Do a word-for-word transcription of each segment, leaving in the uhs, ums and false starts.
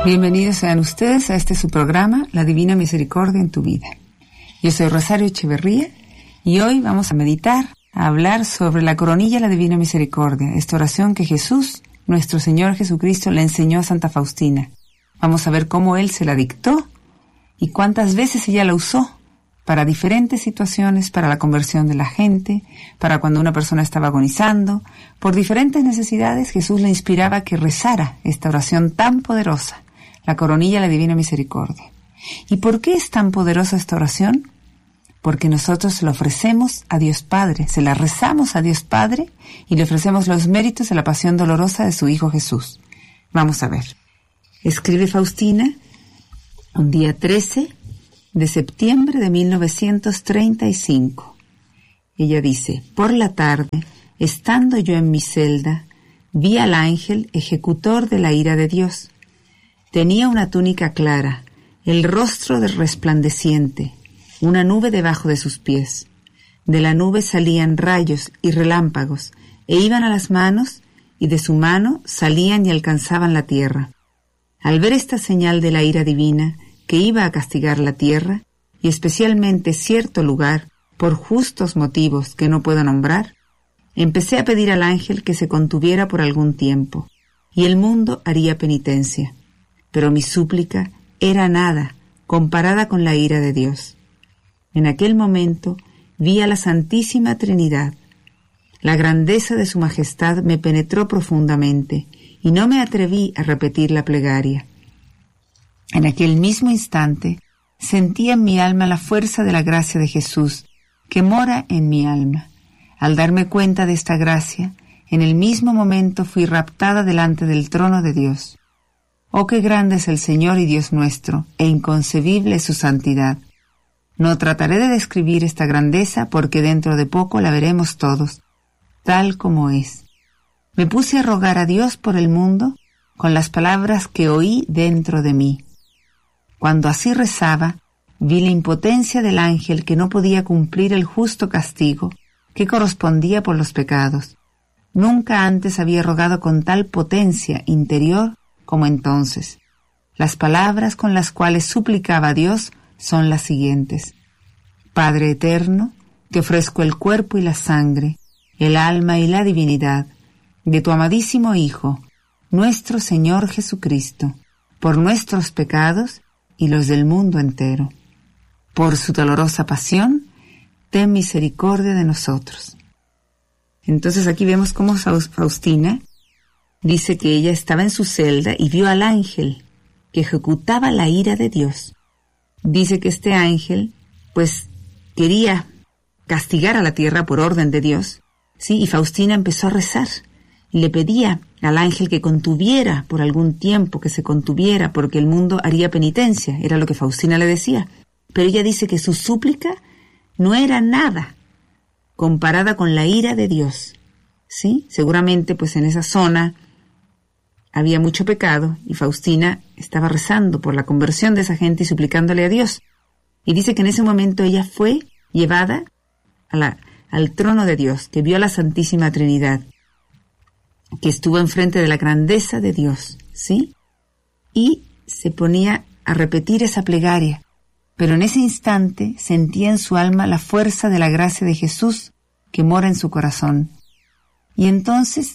Bienvenidos sean ustedes a este su programa, La Divina Misericordia en tu Vida. Yo soy Rosario Echeverría y hoy vamos a meditar, a hablar sobre la coronilla de la Divina Misericordia, esta oración que Jesús, nuestro Señor Jesucristo, le enseñó a Santa Faustina. Vamos a ver cómo Él se la dictó y cuántas veces ella la usó para diferentes situaciones, para la conversión de la gente, para cuando una persona estaba agonizando. Por diferentes necesidades, Jesús le inspiraba a que rezara esta oración tan poderosa, la coronilla de la Divina Misericordia. ¿Y por qué es tan poderosa esta oración? Porque nosotros se la ofrecemos a Dios Padre, se la rezamos a Dios Padre y le ofrecemos los méritos de la pasión dolorosa de su Hijo Jesús. Vamos a ver. Escribe Faustina un día trece de septiembre de mil novecientos treinta y cinco. Ella dice: por la tarde, estando yo en mi celda, vi al ángel ejecutor de la ira de Dios. Tenía una túnica clara, el rostro resplandeciente, una nube debajo de sus pies. De la nube salían rayos y relámpagos, e iban a las manos, y de su mano salían y alcanzaban la tierra. Al ver esta señal de la ira divina, que iba a castigar la tierra, y especialmente cierto lugar, por justos motivos que no puedo nombrar, empecé a pedir al ángel que se contuviera por algún tiempo, y el mundo haría penitencia. Pero mi súplica era nada comparada con la ira de Dios. En aquel momento vi a la Santísima Trinidad. La grandeza de su majestad me penetró profundamente y no me atreví a repetir la plegaria. En aquel mismo instante sentí en mi alma la fuerza de la gracia de Jesús que mora en mi alma. Al darme cuenta de esta gracia, en el mismo momento fui raptada delante del trono de Dios. Oh, qué grande es el Señor y Dios nuestro, e inconcebible es su santidad. No trataré de describir esta grandeza porque dentro de poco la veremos todos, tal como es. Me puse a rogar a Dios por el mundo con las palabras que oí dentro de mí. Cuando así rezaba, vi la impotencia del ángel que no podía cumplir el justo castigo que correspondía por los pecados. Nunca antes había rogado con tal potencia interior como entonces. Las palabras con las cuales suplicaba a Dios son las siguientes: Padre eterno, te ofrezco el cuerpo y la sangre, el alma y la divinidad de tu amadísimo Hijo, nuestro Señor Jesucristo, por nuestros pecados y los del mundo entero. Por su dolorosa pasión, ten misericordia de nosotros. Entonces aquí vemos cómo Faustina dice que ella estaba en su celda y vio al ángel que ejecutaba la ira de Dios. Dice que este ángel, pues, quería castigar a la tierra por orden de Dios, ¿sí? Y Faustina empezó a rezar y le pedía al ángel que contuviera por algún tiempo, que se contuviera, porque el mundo haría penitencia, era lo que Faustina le decía. Pero ella dice que su súplica no era nada comparada con la ira de Dios, ¿sí? Seguramente, pues, en esa zona había mucho pecado y Faustina estaba rezando por la conversión de esa gente y suplicándole a Dios. Y dice que en ese momento ella fue llevada a la, al trono de Dios, que vio a la Santísima Trinidad, que estuvo enfrente de la grandeza de Dios, ¿sí? Y se ponía a repetir esa plegaria. Pero en ese instante sentía en su alma la fuerza de la gracia de Jesús que mora en su corazón. Y entonces,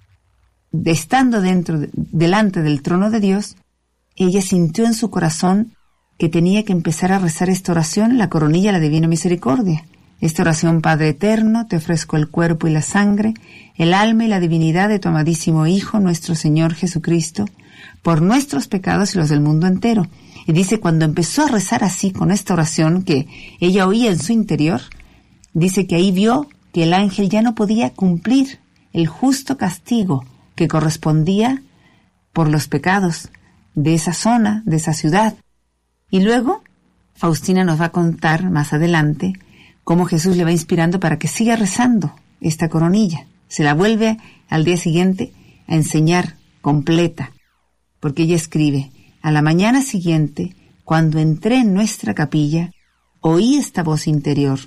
estando dentro, de, delante del trono de Dios, ella sintió en su corazón que tenía que empezar a rezar esta oración, la coronilla de la Divina Misericordia. Esta oración: Padre eterno, te ofrezco el cuerpo y la sangre, el alma y la divinidad de tu amadísimo Hijo, nuestro Señor Jesucristo, por nuestros pecados y los del mundo entero. Y dice, cuando empezó a rezar así, con esta oración que ella oía en su interior, dice que ahí vio que el ángel ya no podía cumplir el justo castigo que correspondía por los pecados de esa zona, de esa ciudad. Y luego, Faustina nos va a contar más adelante cómo Jesús le va inspirando para que siga rezando esta coronilla. Se la vuelve al día siguiente a enseñar completa, porque ella escribe: a la mañana siguiente, cuando entré en nuestra capilla, oí esta voz interior: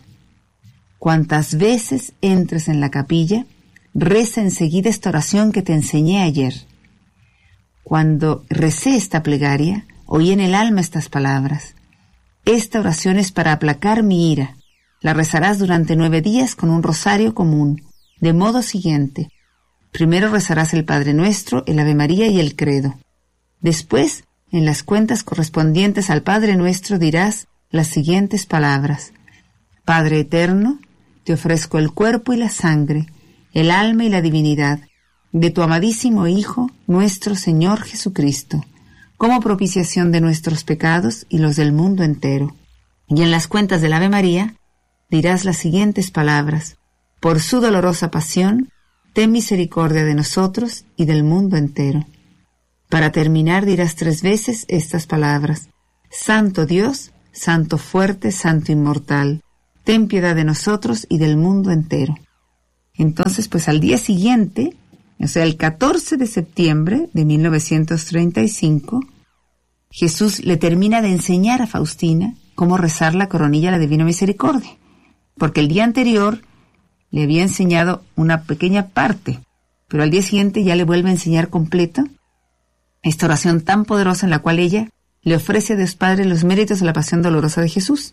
cuantas veces entres en la capilla, reza enseguida esta oración que te enseñé ayer. Cuando recé esta plegaria, oí en el alma estas palabras. Esta oración es para aplacar mi ira. La rezarás durante nueve días con un rosario común, de modo siguiente. Primero rezarás el Padre Nuestro, el Ave María y el Credo. Después, en las cuentas correspondientes al Padre Nuestro dirás las siguientes palabras. Padre eterno, te ofrezco el cuerpo y la sangre, el alma y la divinidad, de tu amadísimo Hijo, nuestro Señor Jesucristo, como propiciación de nuestros pecados y los del mundo entero. Y en las cuentas del Ave María dirás las siguientes palabras. Por su dolorosa pasión, ten misericordia de nosotros y del mundo entero. Para terminar dirás tres veces estas palabras. Santo Dios, Santo fuerte, Santo inmortal, ten piedad de nosotros y del mundo entero. Entonces, pues al día siguiente, o sea, el catorce de septiembre de mil novecientos treinta y cinco, Jesús le termina de enseñar a Faustina cómo rezar la coronilla a la Divina Misericordia, porque el día anterior le había enseñado una pequeña parte, pero al día siguiente ya le vuelve a enseñar completo esta oración tan poderosa en la cual ella le ofrece a Dios Padre los méritos de la pasión dolorosa de Jesús.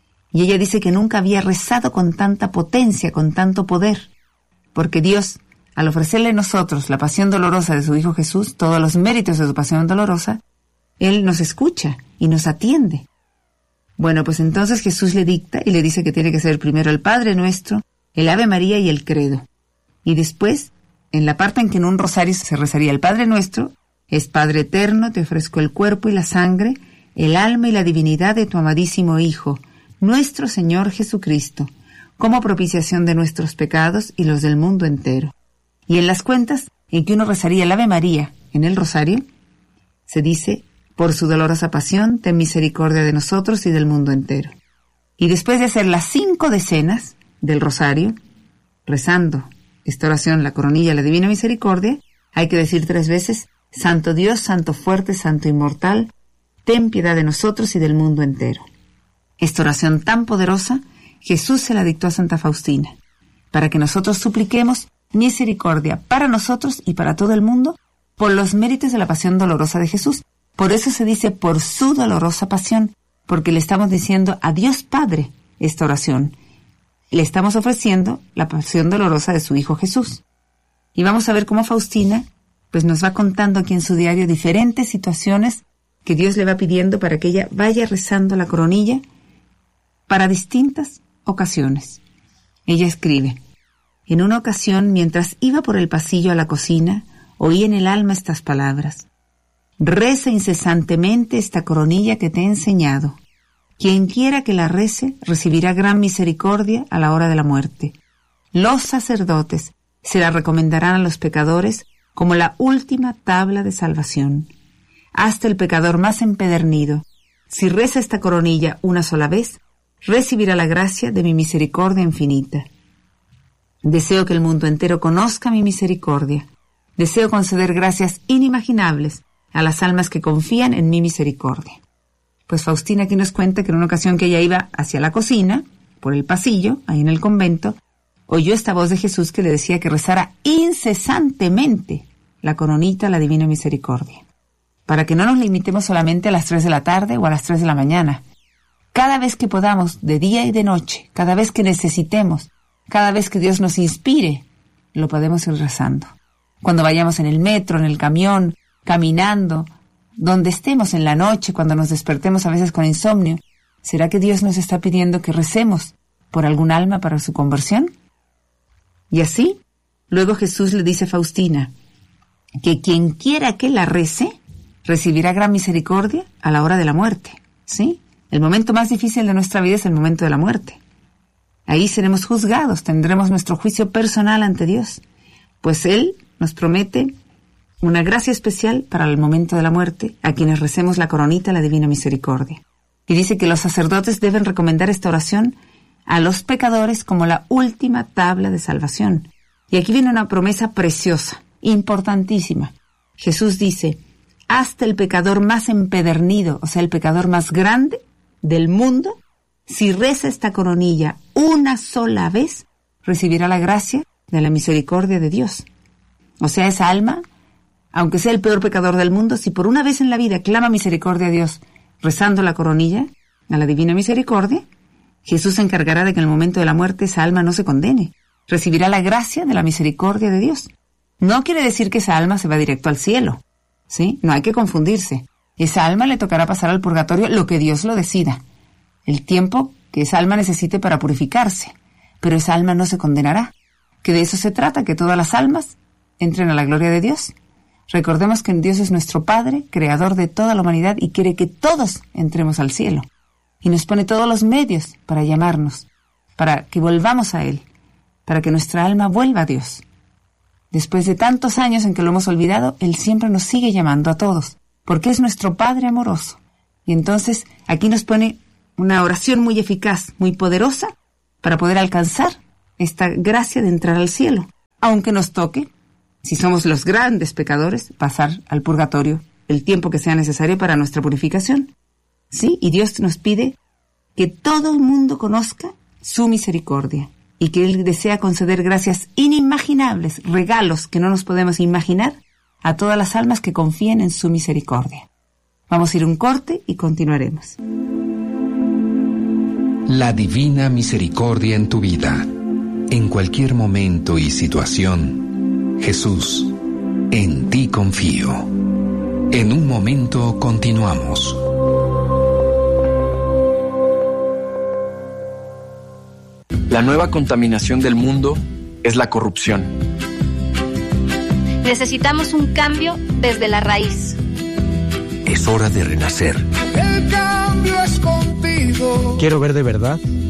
Y ella dice que nunca había rezado con tanta potencia, con tanto poder, porque Dios, al ofrecerle a nosotros la pasión dolorosa de su Hijo Jesús, todos los méritos de su pasión dolorosa, Él nos escucha y nos atiende. Bueno, pues entonces Jesús le dicta y le dice que tiene que ser primero el Padre Nuestro, el Ave María y el Credo. Y después, en la parte en que en un rosario se rezaría el Padre Nuestro, es Padre eterno, te ofrezco el cuerpo y la sangre, el alma y la divinidad de tu amadísimo Hijo, nuestro Señor Jesucristo, como propiciación de nuestros pecados y los del mundo entero. Y en las cuentas en que uno rezaría el Ave María en el rosario, se dice, por su dolorosa pasión, ten misericordia de nosotros y del mundo entero. Y después de hacer las cinco decenas del rosario, rezando esta oración, la coronilla de la Divina Misericordia, hay que decir tres veces, Santo Dios, Santo fuerte, Santo inmortal, ten piedad de nosotros y del mundo entero. Esta oración tan poderosa, Jesús se la dictó a Santa Faustina, para que nosotros supliquemos misericordia para nosotros y para todo el mundo por los méritos de la pasión dolorosa de Jesús. Por eso se dice por su dolorosa pasión, porque le estamos diciendo a Dios Padre esta oración. Le estamos ofreciendo la pasión dolorosa de su Hijo Jesús. Y vamos a ver cómo Faustina pues nos va contando aquí en su diario diferentes situaciones que Dios le va pidiendo para que ella vaya rezando la coronilla para distintas ocasiones. Ella escribe, en una ocasión, mientras iba por el pasillo a la cocina, oí en el alma estas palabras. Reza incesantemente esta coronilla que te he enseñado. Quien quiera que la rece, recibirá gran misericordia a la hora de la muerte. Los sacerdotes se la recomendarán a los pecadores como la última tabla de salvación. Hasta el pecador más empedernido, si reza esta coronilla una sola vez, recibirá la gracia de mi misericordia infinita. Deseo que el mundo entero conozca mi misericordia. Deseo conceder gracias inimaginables a las almas que confían en mi misericordia. Pues Faustina aquí nos cuenta que en una ocasión que ella iba hacia la cocina, por el pasillo, ahí en el convento, oyó esta voz de Jesús que le decía que rezara incesantemente la coronita a la Divina Misericordia, para que no nos limitemos solamente a las tres de la tarde o a las tres de la mañana. Cada vez que podamos, de día y de noche, cada vez que necesitemos, cada vez que Dios nos inspire, lo podemos ir rezando. Cuando vayamos en el metro, en el camión, caminando, donde estemos en la noche, cuando nos despertemos a veces con insomnio, ¿será que Dios nos está pidiendo que recemos por algún alma para su conversión? Y así, luego Jesús le dice a Faustina que quien quiera que la rece, recibirá gran misericordia a la hora de la muerte, ¿sí? El momento más difícil de nuestra vida es el momento de la muerte. Ahí seremos juzgados, tendremos nuestro juicio personal ante Dios, pues Él nos promete una gracia especial para el momento de la muerte a quienes recemos la coronita a la Divina Misericordia. Y dice que los sacerdotes deben recomendar esta oración a los pecadores como la última tabla de salvación. Y aquí viene una promesa preciosa, importantísima. Jesús dice, hasta el pecador más empedernido, o sea, el pecador más grande del mundo, si reza esta coronilla una sola vez, recibirá la gracia de la misericordia de Dios. O sea, esa alma aunque sea el peor pecador del mundo, si por una vez en la vida clama misericordia a Dios, rezando la coronilla, a la divina misericordia, Jesús se encargará de que en el momento de la muerte esa alma no se condene. Recibirá la gracia de la misericordia de Dios. No quiere decir que esa alma se va directo al cielo, ¿sí? No hay que confundirse. Esa alma le tocará pasar al purgatorio lo que Dios lo decida, el tiempo que esa alma necesite para purificarse, pero esa alma no se condenará, que de eso se trata, que todas las almas entren a la gloria de Dios. Recordemos que Dios es nuestro Padre, creador de toda la humanidad, y quiere que todos entremos al cielo. Y nos pone todos los medios para llamarnos, para que volvamos a Él, para que nuestra alma vuelva a Dios. Después de tantos años en que lo hemos olvidado, Él siempre nos sigue llamando a todos, porque es nuestro Padre amoroso. Y entonces aquí nos pone una oración muy eficaz, muy poderosa, para poder alcanzar esta gracia de entrar al cielo, aunque nos toque, si somos los grandes pecadores, pasar al purgatorio el tiempo que sea necesario para nuestra purificación. Sí, y Dios nos pide que todo el mundo conozca su misericordia y que Él desea conceder gracias inimaginables, regalos que no nos podemos imaginar a todas las almas que confíen en su misericordia. Vamos a ir a un corte y continuaremos. La divina misericordia en tu vida. En cualquier momento y situación, Jesús, en ti confío. En un momento continuamos. La nueva contaminación del mundo es la corrupción. Necesitamos un cambio desde la raíz. Es hora de renacer. El cambio es contigo. Quiero ver de verdad